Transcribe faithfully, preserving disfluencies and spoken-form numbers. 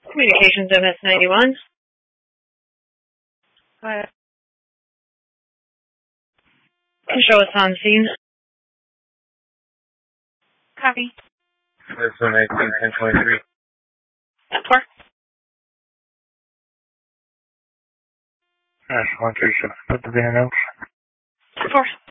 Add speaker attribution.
Speaker 1: Communications M S ninety-one. Go ahead. Can show us on scene. Copy.
Speaker 2: That's one nineteen, ten twenty-three.
Speaker 1: Four.
Speaker 2: That's one three seven. Put the van out.
Speaker 1: Four.